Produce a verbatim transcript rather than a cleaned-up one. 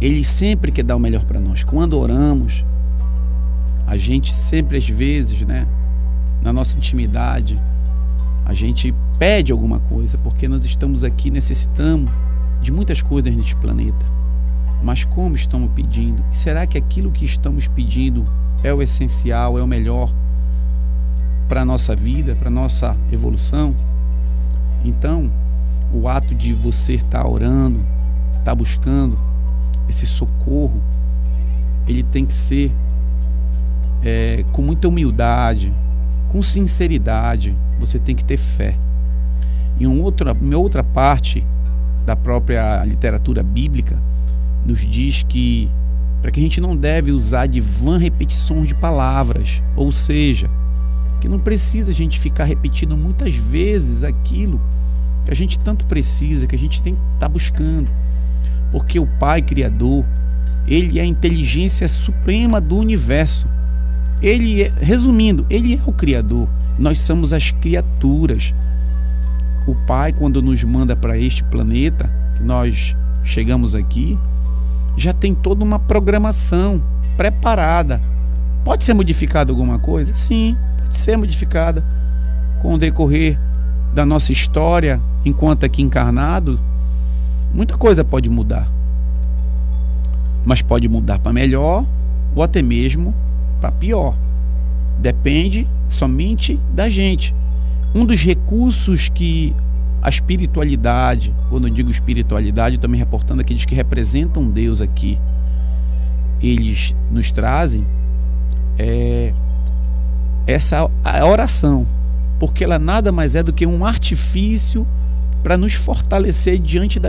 Ele sempre quer dar o melhor para nós. Quando oramos, a gente sempre, às vezes, né, na nossa intimidade, a gente pede alguma coisa, porque nós estamos aqui, necessitamos de muitas coisas neste planeta. Mas como estamos pedindo? E será que aquilo que estamos pedindo é o essencial, é o melhor para a nossa vida, para a nossa evolução? Então, o ato de você estar orando, estar buscando esse socorro, ele tem que ser é, com muita humildade, com sinceridade. Você tem que ter fé. Em um outra, uma outra parte da própria literatura bíblica nos diz que para que a gente não deve usar de vã repetições de palavras, ou seja, que não precisa a gente ficar repetindo muitas vezes aquilo que a gente tanto precisa, que a gente tem que estar buscando, porque o Pai Criador, Ele é a inteligência suprema do universo. Ele é, resumindo, Ele é o Criador, nós somos as criaturas. O Pai, quando nos manda para este planeta, que nós chegamos aqui, já tem toda uma programação preparada. Pode ser modificada alguma coisa? Sim, pode ser modificada com o decorrer da nossa história enquanto aqui encarnado. Muita coisa pode mudar, mas pode mudar para melhor ou até mesmo para pior. Depende somente da gente. Um dos recursos que a espiritualidade, quando eu digo espiritualidade, estou me reportando aqueles que representam Deus aqui, eles nos trazem é essa a oração, porque ela nada mais é do que um artifício para nos fortalecer diante das